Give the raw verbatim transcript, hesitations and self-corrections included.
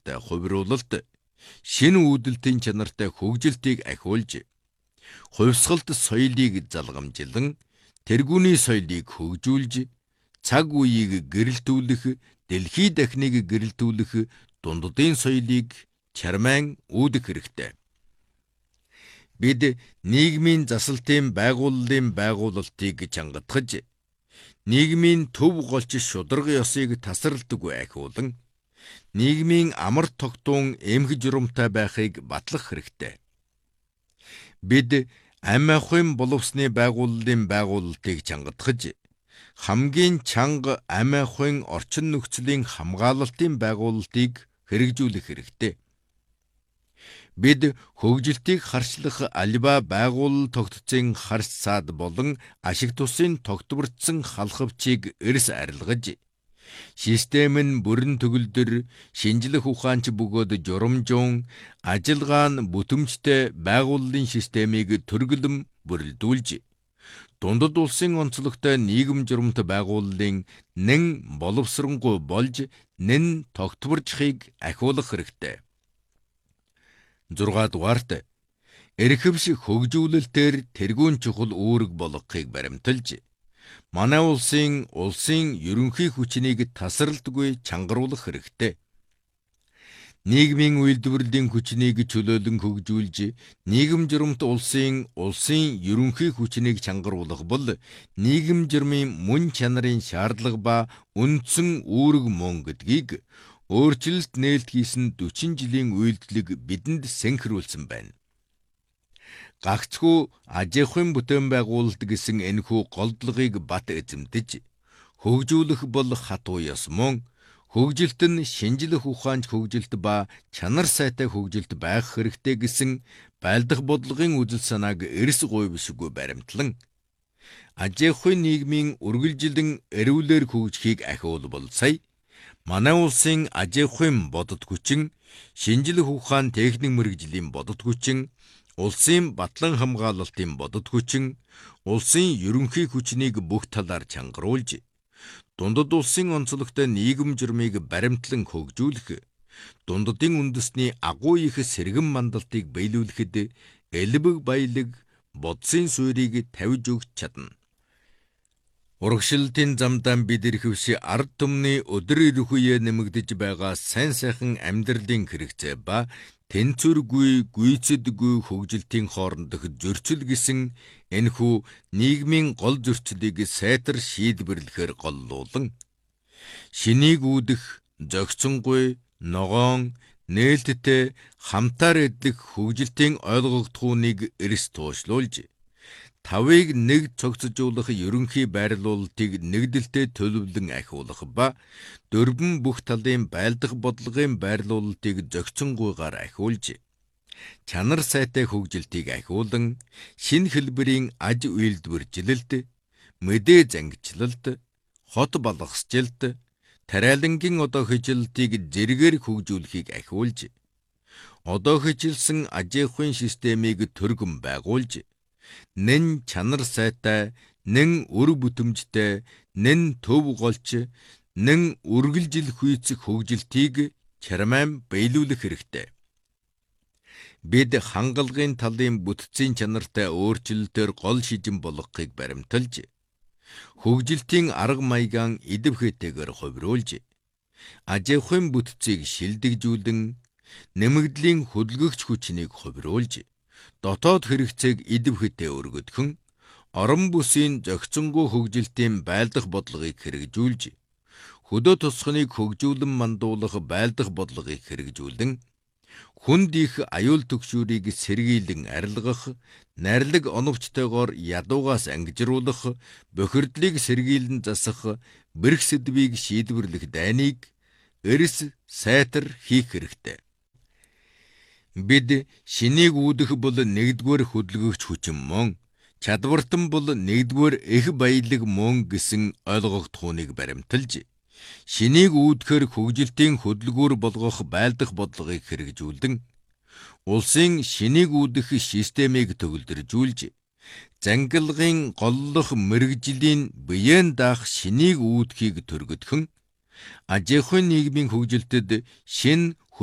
чанартай хувируулалт, шинэ үүдэлтийн чанартай хөгжилтийг ахиулж, хувьсгалт соёлыг залгамжлан, тэргүүний соёлыг хөгжүүлж, цаг үеийг гэрэлтүүлэх, дэлхий дахныг гэрэлтүүлэх дунддын соёлыг чармайн үүдэх хэрэгтэй. Бид нийгмийн засалтын байгууллын байгуулалтыг чангатгаж, нийгмийн төв голч шударга ёсыг тасралтгүй ахиулан, нийгмийн амар тогтун эмх журамтай байхыг батлах хэрэгтэй. Бид ам ахуйн боловсны байгууллын байгуулалтыг чангатгаж, хамгийн чанга ам ахуйн орчин нөхцөлийн хамгаалалтын байгуулалтыг хэрэгжүүлэх хэрэгтэй. Бид хөгжилтийг харшлах альва байгуулал тогтцын харш саад болон ашиг тусын тогтворцсон халхавчийг эрс арилгаж, систем нь бүрэн төгөлдөр шинжлэх ухаанч бөгөөд журамжуун, ажилгаан бүтэмжтэй байгууллын системийг төргөлм бүрэлдүүлж, дундад улсын онцлогтой нийгэм журамт байгууллын нэн боловсронгуй болж, нэн тогтворжхийг ахиулах хэрэгтэй. зургаадугаарт эрхэвш хөгжүүлэлтээр тэргүүн чухал үүрэг болгохыг баримталж, манай улсын улсын ерөнхий хүчнийг тасралтгүй чангаруулах хэрэгтэй. Нийгмийн үйлдвэрлэлийн хүчнийг чөлөөлөн хөгжүүлж, нийгэм журамт улсын улсын ерөнхий хүчнийг чангаруулах бол нийгэм журмын мөн чанарын шаардлага ба үндсэн үүрэг мөн гэдгийг өөрчлөлт нээлт хийсэн дөрвөн жилийн үйлдэлийг бидэнд сэнхрүүлсэн байна. Гагцхүү аж ахуйн бүтээн байгуулалт гэсэн энэхүү голдлогыг бат эзэмдэж, хөгжүүлэх бол хатуу ёс мөн, хөгжилт нь шинжлэх ухаанч хөгжилт ба чанар сайтай хөгжилт байх хэрэгтэй гэсэн байлдах бодлогын үзэл санааг эрс гуйвшгүй баримтлан, аж ахуйн нийгмийн үргэлжилэн эрүүлэр хөгжихийг ахиулбал сая, манай улсын аж ахуйн бодод хүчин, шинжлэх ухаан техник мэргэжлийн бодод хүчин, улсын батлан хамгаалалтын бодод хүчин, улсын ерөнхий хүчнийг бүх талаар чангаруулж, дундад улсын онцлогтой нийгэм журмыг баримтлан хөгжүүлэх, дундадын үндэсний агуу их сэргэн мандалтыг биелүүлэхэд элбэг баялаг бодсын суурийг тавьж өгч чадна. Урагшлалтын замдаа бид эрхэвш ард түмний өдөр ирэх нэмэгдэж байгаа сайн сайхан амьдралын хэрэгцээ ба тэнцвэргүй, гүйцэдгүй хөгжилтийн хоорондох зөрчил гэсэн энэхүү нийгмийн гол зөрчилийг сайтар шийдвэрлэхээр голлуулан, шинийг үүдэх, зохицонгүй, ногоон, нээлттэй, хамтаар эдлэх хөгжилтийн ойлгогдохууныг эрс туушлуулж, тавыг нэг цогцожуулах ерөнхий байрлуулалтыг нэгдэлтэй төлөвлөн ахиулах ба дөрвөн бүх талын байлдах бодлогын байрлуулалтыг зохицонгуйгаар ахиулж, чанар сайтай хөгжилтийг ахиулан, шинэ хэлбэрийн аж үйлдвэржилэлт, мэдээ зангичлалт, хот балгасчлалт, тариалангийн одоо хижилтийг зэргээр хөгжүүлэхийг ахиулж, одоо хижилсэн аж ахуйн системийг төргөн байгуулж, нэн чанар сайтай, нэн өр бүтэмжтэй, нэн төв голч, нэн үргэлжил хүйцэх хөгжилтийг чармайн биелүүлэх хэрэгтэй. Бид хангалгын талын бүтцийн чанартай өөрчлөлтөөр гол шижин болгохыг баримталж, хөгжилтийн арга маягаан идэвхтэйгээр хувируулж, аж ахуйн бүтцийг шилдэгжүүлэн, нэмэгдлийн хөдөлгөгч хүчнийг хувируулж, дотоод хэрэгцээг идэвхтэй өргөдгөн, орон бүсийн зохицонгүй хөгжилтийн байлдах бодлогыг хэрэгжүүлж, хөдөө тосхоныг хөгжүүлэн мандуулах байлдах бодлогыг хэрэгжүүлэн, хүнд их аюул түгшүүрийг сэргийлэн арилгах, найрлаг оновчтойгоор ядуугаас ангижруулах, бохирдлыг сэргийлэн засах, бэрх сэдвийг шийдвэрлэх дайныг эрс сайтар хийх хэрэгтэй. Бид шинийг үүдэх бол нэгдүгээр хөдөлгөгч хүчин мөн, чадвартан бол нэгдүгээр их баялаг мөн гэсэн ойлгогдохууныг баримталж, шинийг үүдхээр хөгжилтийн хөдөлгүүр болгох байлдах бодлогыг хэрэгжүүлэн, улсын шинийг үүдэх системийг төгөлдржүүлж, зангилгын голлох мэргэжлийн биеэн даах шинийг үүдхийг төргөдгөн, аж ахуйн нийгмийн хөгжилтэд шин